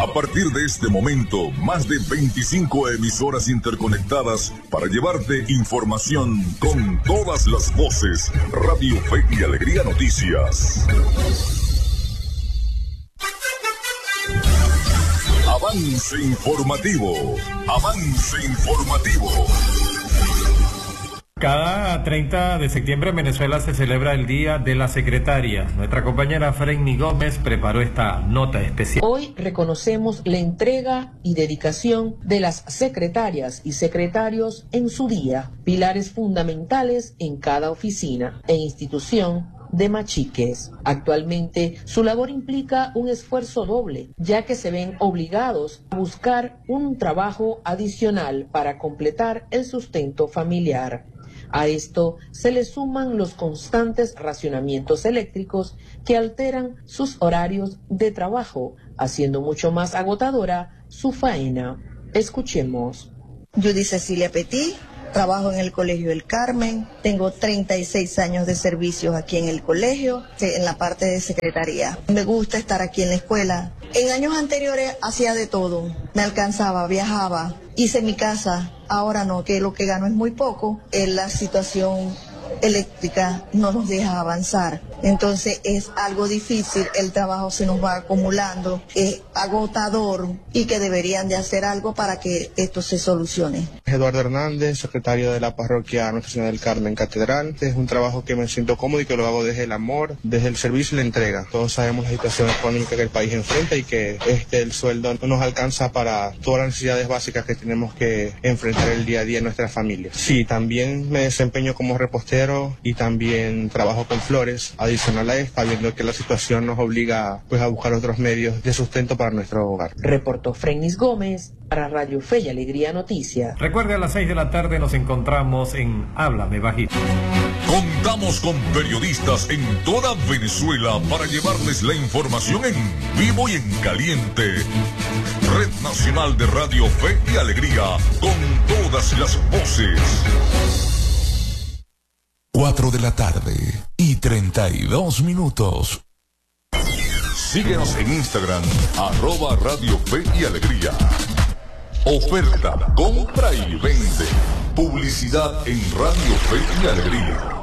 A partir de este momento, más de 25 emisoras interconectadas para llevarte información con todas las voces. Radio Fe y Alegría Noticias. Avance informativo. Avance informativo. Cada 30 de septiembre en Venezuela se celebra el Día de la Secretaria. Nuestra compañera Frenny Gómez preparó esta nota especial. Hoy reconocemos la entrega y dedicación de las secretarias y secretarios en su día, pilares fundamentales en cada oficina e institución de Machiques. Actualmente, su labor implica un esfuerzo doble, ya que se ven obligados a buscar un trabajo adicional para completar el sustento familiar. A esto se le suman los constantes racionamientos eléctricos que alteran sus horarios de trabajo, haciendo mucho más agotadora su faena. Escuchemos. Judy Cecilia Petit, trabajo en el Colegio El Carmen, tengo 36 años de servicios aquí en el colegio, en la parte de secretaría. Me gusta estar aquí en la escuela. En años anteriores hacía de todo, me alcanzaba, viajaba, hice mi casa. Ahora no, que lo que gano es muy poco. La situación eléctrica no nos deja avanzar. Entonces es algo difícil, el trabajo se nos va acumulando, es agotador y que deberían de hacer algo para que esto se solucione. Eduardo Hernández, secretario de la parroquia Nuestra Señora del Carmen Catedral. Es un trabajo que me siento cómodo y que lo hago desde el amor, desde el servicio y la entrega. Todos sabemos la situación económica que el país enfrenta y que el sueldo no nos alcanza para todas las necesidades básicas que tenemos que enfrentar el día a día en nuestras familias. Sí, también me desempeño como repostero y también trabajo con flores. Adicional a esta, viendo que la situación nos obliga a buscar otros medios de sustento para nuestro hogar. Reportó Frenny Gómez para Radio Fe y Alegría Noticias. Recuerde, a las 6 de la tarde nos encontramos en Háblame Bajito. Contamos con periodistas en toda Venezuela para llevarles la información en vivo y en caliente. Red Nacional de Radio Fe y Alegría, con todas las voces. 4 de la tarde y 32 minutos. Síguenos en Instagram, @Radio Fe y Alegría. Oferta, compra y vende. Publicidad en Radio Fe y Alegría.